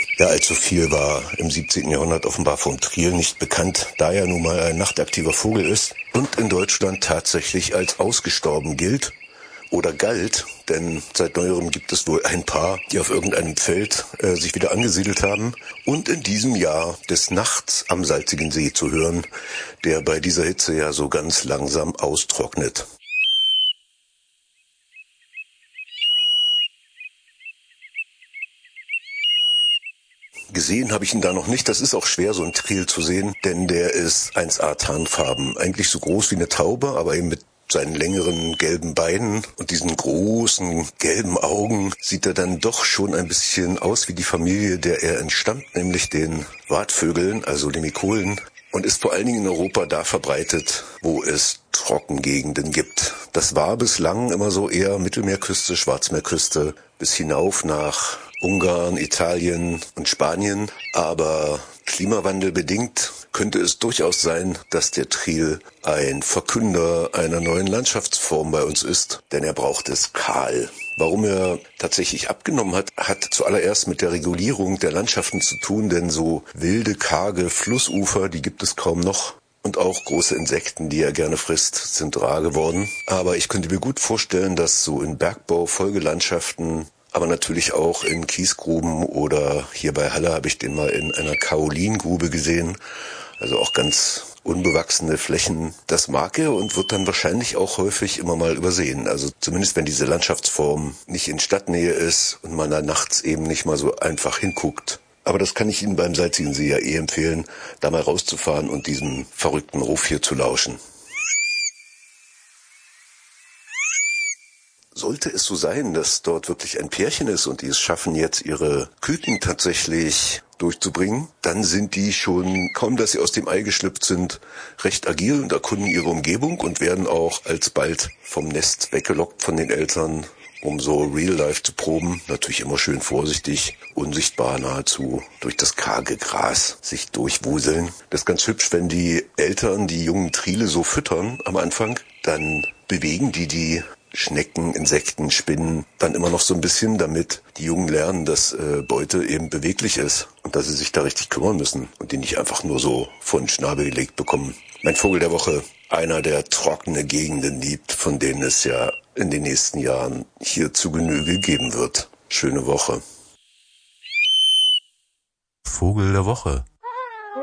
Ja, allzu viel war im 17. Jahrhundert offenbar vom Tril nicht bekannt, da er nun mal ein nachtaktiver Vogel ist und in Deutschland tatsächlich als ausgestorben gilt oder galt, denn seit neuerem gibt es wohl ein paar, die auf irgendeinem Feld sich wieder angesiedelt haben und in diesem Jahr des Nachts am salzigen See zu hören, der bei dieser Hitze ja so ganz langsam austrocknet. Gesehen habe ich ihn da noch nicht. Das ist auch schwer, so ein Tril zu sehen, denn der ist 1A Tarnfarben. Eigentlich so groß wie eine Taube, aber eben mit seinen längeren gelben Beinen und diesen großen gelben Augen sieht er dann doch schon ein bisschen aus wie die Familie, der er entstammt, nämlich den Wartvögeln, also Limikolen, und ist vor allen Dingen in Europa da verbreitet, wo es Trockengegenden gibt. Das war bislang immer so eher Mittelmeerküste, Schwarzmeerküste, bis hinauf nach Ungarn, Italien und Spanien, aber klimawandelbedingt könnte es durchaus sein, dass der Tril ein Verkünder einer neuen Landschaftsform bei uns ist, denn er braucht es kahl. Warum er tatsächlich abgenommen hat, hat zuallererst mit der Regulierung der Landschaften zu tun, denn so wilde, karge Flussufer, die gibt es kaum noch. Und auch große Insekten, die er gerne frisst, sind rar geworden. Aber ich könnte mir gut vorstellen, dass so in Bergbau-Folgelandschaften, aber natürlich auch in Kiesgruben oder hier bei Halle habe ich den mal in einer Kaolingrube gesehen, also auch ganz unbewachsene Flächen. Das mag er und wird dann wahrscheinlich auch häufig immer mal übersehen. Also zumindest wenn diese Landschaftsform nicht in Stadtnähe ist und man da nachts eben nicht mal so einfach hinguckt. Aber das kann ich Ihnen beim Salzigen See ja empfehlen, da mal rauszufahren und diesem verrückten Ruf hier zu lauschen. Sollte es so sein, dass dort wirklich ein Pärchen ist und die es schaffen, jetzt ihre Küken tatsächlich durchzubringen, dann sind die schon, kaum dass sie aus dem Ei geschlüpft sind, recht agil und erkunden ihre Umgebung und werden auch alsbald vom Nest weggelockt von den Eltern, um so Real Life zu proben. Natürlich immer schön vorsichtig, unsichtbar nahezu durch das karge Gras sich durchwuseln. Das ist ganz hübsch, wenn die Eltern die jungen Trile so füttern am Anfang, dann bewegen die Schnecken, Insekten, Spinnen dann immer noch so ein bisschen, damit die Jungen lernen, dass Beute eben beweglich ist und dass sie sich da richtig kümmern müssen und die nicht einfach nur so vor den Schnabel gelegt bekommen. Mein Vogel der Woche, einer, der trockene Gegenden liebt, von denen es ja in den nächsten Jahren hier zu Genüge geben wird. Schöne Woche. Vogel der Woche.